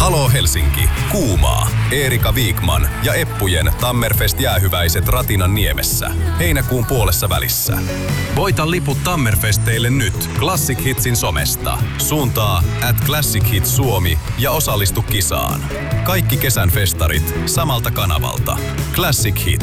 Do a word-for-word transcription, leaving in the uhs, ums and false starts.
Halo Helsinki, Kuumaa, Eerika Wikman ja Eppujen Tammerfest-jäähyväiset Ratinan niemessä. Heinäkuun puolessa välissä. Voita liput Tammerfesteille nyt Classic Hitsin somesta. Suuntaa at Classic Hits Suomi ja osallistu kisaan. Kaikki kesän festarit samalta kanavalta. Classic Hits.